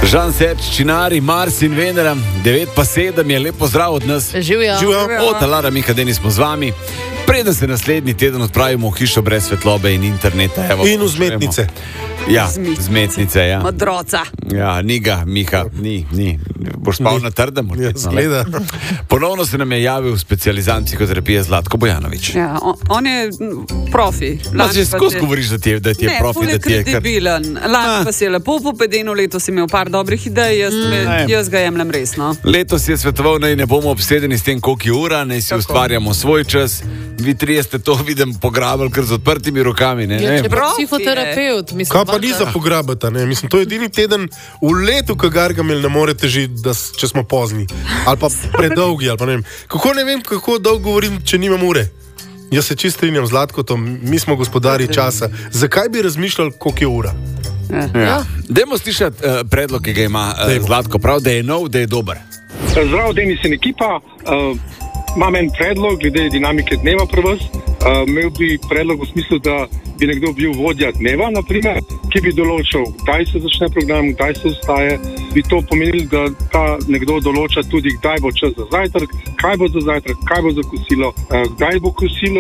Žan Serč, Činari, Mars in Venera, 9 pa 7 je lepo zdrav od nas. Živjo. Od Lara Miha Denis smo z vami. Preden se naslednji teden odpravimo v hišo brez svetlobe in interneta. Evo, in vzmetnice. Ja, vzmetnice, ja. Modroca. Ja, ni ga, Miha, ni. Boš spal na trdem? Zgleda. Ponovno se nam je javil specializant psihoterapije Zlatko Bojanović. Ja, on je profi. Že skozi govoriš, da ti je profi, da ti je kredibilen. Lani pa si je lepo popedenil, letos si imel par dobrih idej, jaz ga jemljem resno. Letos je svetoval, naj ne bomo obsedeni s tem, koliko je ura, naj si ustvarjamo svoj čas. Vi trije ste to, vidim, pograbili kar z odprtimi rokami. Ja, psihoterapeut, mislim. Kaj pa ni za pograbata, ne? Mislim, to je edini teden v letu, ko Gargamel ne more težiti, če smo pozni. Ali pa predolgi, ali pa ne vem. Kako dolgo govorim, če nimam ure? Jaz se čist strinjam z Zlatkotom, mi smo gospodari časa. Zakaj bi razmišljali, koliko je ura? Ja. Dajmo slišati predlog, ki ga ima Zlatko, prav, da je nov, da je dober. Zdravo, Denis in ekipa. Imam en predlog glede dinamike dneva pri vas. Imel bi predlog v smislu, da bi nekdo bil vodja dneva, naprimer, ki bi določal, kdaj se začne program, kdaj se vstaje. Bi to pomenilo, da ta nekdo določa tudi, kdaj bo čas za zajtrk, kaj bo za zajtrk, kaj bo za kosilo, kdaj bo kosilo,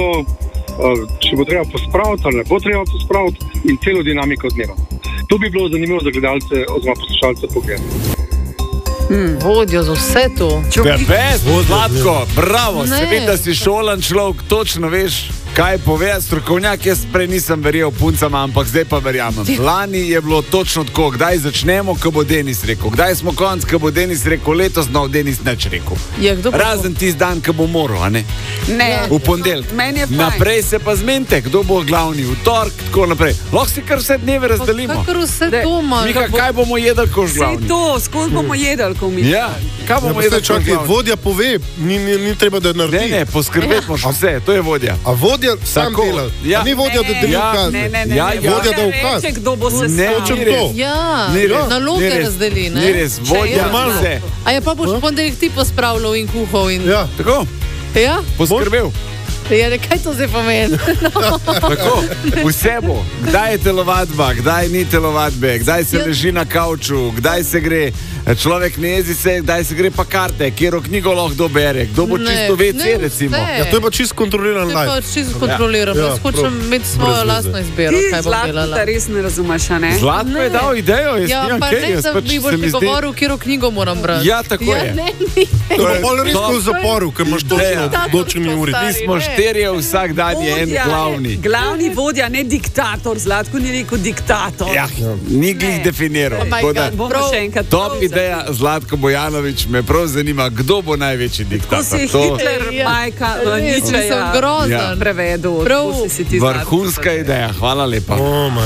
če bo treba pospraviti ali ne bo treba pospraviti in celo dinamiko dneva. To bi bilo zanimivo za gledalce oziroma poslušalce pogledati. Vodjo za vse to. Pepes, Zlatko, bravo, se vidi, da si šolan človek, točno veš, kaj pove strokovnjak. Jaz prej nisem verjel puncam, ampak zdaj pa verjamem. Lani je bilo točno tako, kdaj začnemo, ko bo Denis rekel, kdaj smo konc, ko bo Denis rekel, letos nov Denis neč rekel. Razen tisti dan, ko bo moral, a ne? Ne. V ponedeljek. Meni je fajn. Naprej se pa zmenite, kdo bo glavni, v torek, tako naprej. Lahko si kar vse dneve razdelimo. Kar vse to ima. Mika, kaj bomo jedli, ko je glavni? Vse to, skozi bomo jedli, ko mi. Ja, kaj bomo jedli, ko je glavni? Vodja pove, ni treba, da naredi. Ne, poskrbeti moraš vse, to je vodja. A vodja sam dela? Ja. Ni vodja, da deli ukaz. Ne. Vodja da ukaz. Reče, kdo bo se stavil. Ja, naloge razdeli, ne? Ni res, vodja vse. A je pa boš ponedeljek ti pospravljal in kuhal in... Ja. Tako? Ja? Poskrbel. Ja, kaj to zdaj pomeni? Tako, vse bo. Kdaj je telovadba, kdaj ni telovadbe, kdaj se leži na kavču, kdaj se gre, človek ne jezi se, kdaj se gre pa karte, kjero knjigo lahko bere, kdo bo čisto WC, recimo. Ja, to je pa čisto kontroliran live. To je pa čisto kontroliran. Jaz hočem imeti svojo lastno izbiro, kaj bom delala. Zlatko, res ne razumeš, a ne? Zlatko je dal idejo, jaz nimam kaj. Ja, pa ne, da mi boš mi govoril, kjero knjigo moram brati. Ja, tako je. Ja, ne. To je pa res v zaporu, ker imaš določeni uri. Mi smo štirje, vsak dan je en glavni. Glavni vodja, ne diktator. Zlatko ni rekel diktator. Ja, ni glih definiral. Bomo še enkrat. Top ideja, Zlatko Bojanović, me prav zanima, kdo bo največji diktator. To si Hitler, Majka, Ničeja. Sem grozen. Prevedu. Vrhunska ideja, hvala lepa.